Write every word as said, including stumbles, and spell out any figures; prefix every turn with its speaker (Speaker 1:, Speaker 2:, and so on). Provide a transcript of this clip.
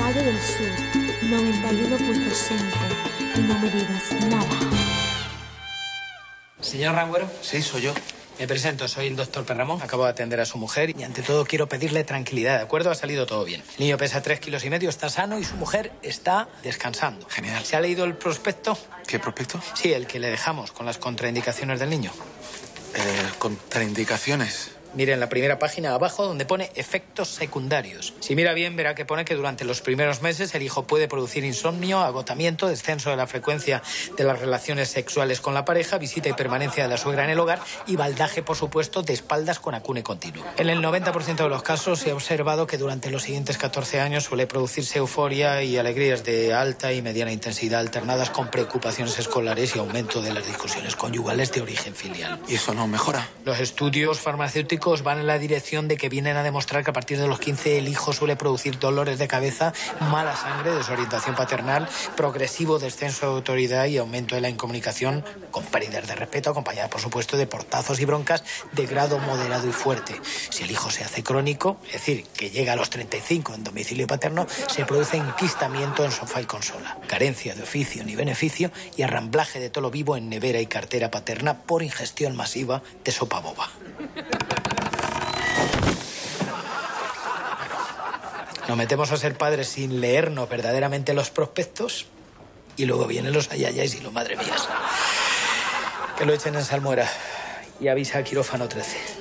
Speaker 1: Valle del Sur, noventa y uno punto cinco. Y no me digas nada.
Speaker 2: Señor Rangüero.
Speaker 3: Sí, soy yo.
Speaker 2: Me presento, soy el doctor Perramón. Acabo de atender a su mujer y ante todo quiero pedirle tranquilidad, ¿de acuerdo? Ha salido todo bien. El niño pesa tres kilos y medio, está sano y su mujer está descansando.
Speaker 3: Genial.
Speaker 2: ¿Se ha leído el prospecto?
Speaker 3: ¿Qué prospecto?
Speaker 2: Sí, el que le dejamos con las contraindicaciones del niño.
Speaker 3: Eh, contraindicaciones.
Speaker 2: Mire, en la primera página abajo donde pone efectos secundarios. Si mira bien, verá que pone que durante los primeros meses el hijo puede producir insomnio, agotamiento, descenso de la frecuencia de las relaciones sexuales con la pareja, visita y permanencia de la suegra en el hogar y baldaje, por supuesto, de espaldas con acune continuo. En el noventa por ciento de los casos se ha observado que durante los siguientes catorce años suele producirse euforia y alegrías de alta y mediana intensidad alternadas con preocupaciones escolares y aumento de las discusiones conyugales de origen filial.
Speaker 3: ¿Y eso no mejora?
Speaker 2: Los estudios farmacéuticos van en la dirección de que vienen a demostrar que a partir de los quince el hijo suele producir dolores de cabeza, mala sangre, desorientación paternal, progresivo descenso de autoridad y aumento de la incomunicación con pérdidas de respeto, acompañadas por supuesto de portazos y broncas de grado moderado y fuerte. Si el hijo se hace crónico, es decir, que llega a los treinta y cinco en domicilio paterno, se produce enquistamiento en sofá y consola, carencia de oficio ni beneficio y arramblaje de todo lo vivo en nevera y cartera paterna por ingestión masiva de sopa boba. Nos metemos a ser padres sin leernos verdaderamente los prospectos y luego vienen los ayayáis y los madre mías. Que lo echen en salmuera y avisa a quirófano trece.